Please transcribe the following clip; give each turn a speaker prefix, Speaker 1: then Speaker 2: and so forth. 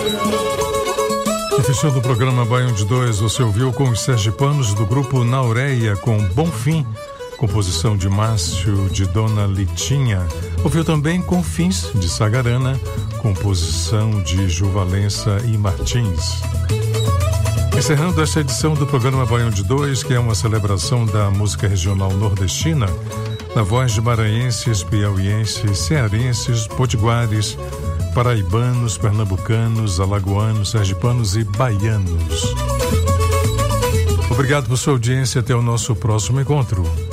Speaker 1: E fechando o programa Baião de 2, você ouviu com os sergipanos do grupo Naureia com Bom Fim, composição de Márcio de Dona Litinha. Ouviu também Confins de Sagarana, composição de Juvalença e Martins. Encerrando esta edição do programa Baião de 2, que é uma celebração da música regional nordestina, na voz de maranhenses, piauienses, cearenses, potiguares, paraibanos, pernambucanos, alagoanos, sergipanos e baianos. Obrigado por sua audiência. Até o nosso próximo encontro.